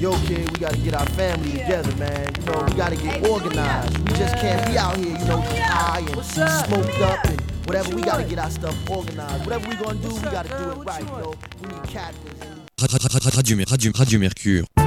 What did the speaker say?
yo, kid, we gotta get our family together, man. You know, we gotta get organized. We just can't be out here, you know, just high and smoked up and whatever. We gotta get our stuff organized. Whatever we gonna do, we gotta do it right, you know. We need captains. Radio Mercure.